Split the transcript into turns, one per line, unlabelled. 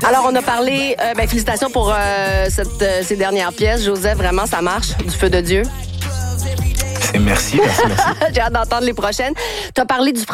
Alors, on a parlé, félicitations pour ces dernières pièces. Joseph, vraiment, ça marche, du feu de Dieu.
Merci.
J'ai hâte d'entendre les prochaines. Tu as parlé du